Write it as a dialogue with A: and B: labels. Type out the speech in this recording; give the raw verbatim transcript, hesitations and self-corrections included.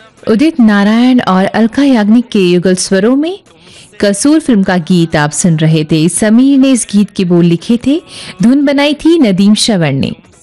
A: उदित नारायण और अलका याग्निक के युगल स्वरों में कसूर फिल्म का गीत आप सुन रहे थे। समीर ने इस गीत के बोल लिखे थे, धुन बनाई थी नदीम श्रवण ने।